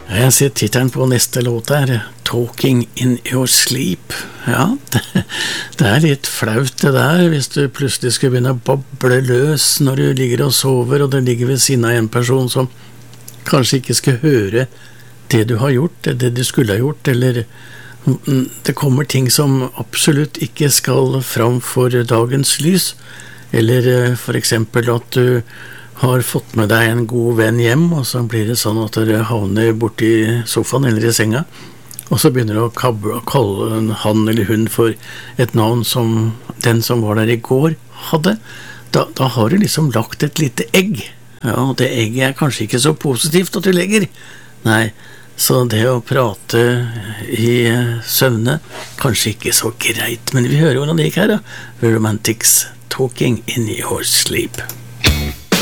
Jeg ser tittelen på neste låt her, Talking in Your Sleep. Ja, det litt flaut det der, hvis du plutselig skulle begynne å bable løs når du ligger og sover, og det ligger ved siden av en person som kanskje ikke skal høre det du har gjort, det du skulle ha gjort, eller det kommer ting som absolutt ikke skal fram for dagens lys, eller for eksempel at du har fått med deg en god venn hjem, og så blir det sånn at dere havner borti sofaen eller i senga, og så begynner du å kalle han eller hun for et navn som den som var der i går hadde. Da har du liksom lagt et lite egg. Ja, og det egget kanskje ikke så positivt at du legger. Nei, så det å prate i søvne, kanskje ikke så greit, men vi hører hvordan det gikk her da. Romantics, Talking in Your Sleep.